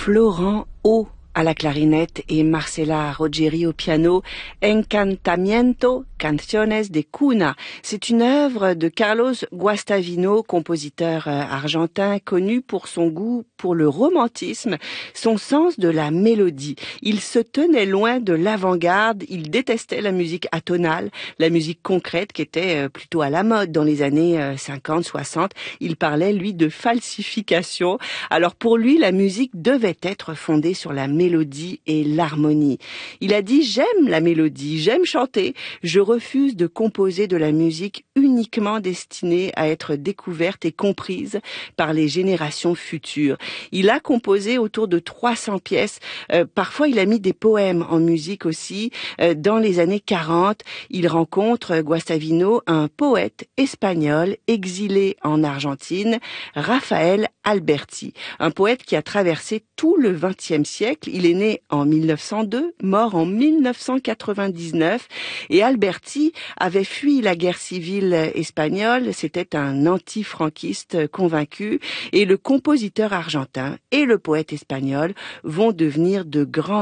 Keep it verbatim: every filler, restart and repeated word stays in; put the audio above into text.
Florent O à la clarinette et Marcela Rogeri au piano, Encantamiento, Canciones de Cuna. C'est une œuvre de Carlos Guastavino, compositeur argentin connu pour son goût pour le romantisme, son sens de la mélodie. Il se tenait loin de l'avant-garde, il détestait la musique atonale, la musique concrète qui était plutôt à la mode dans les années cinquante soixante. Il parlait, lui, de falsification. Alors pour lui, la musique devait être fondée sur la mélodie et l'harmonie. Il a dit « J'aime la mélodie, j'aime chanter, je refuse de composer de la musique uniquement destinée à être découverte et comprise par les générations futures. » Il a composé autour de trois cents pièces. Euh, parfois, il a mis des poèmes en musique aussi. Euh, dans les années quarante, il rencontre, Guastavino, un poète espagnol exilé en Argentine, Rafael Alberti, un poète qui a traversé tout le vingtième siècle. Il est né en mille neuf cent deux, mort en mille neuf cent quatre-vingt-dix-neuf, et Alberti avait fui la guerre civile espagnole. C'était un anti-franquiste convaincu, et le compositeur argentin et le poète espagnol vont devenir de grands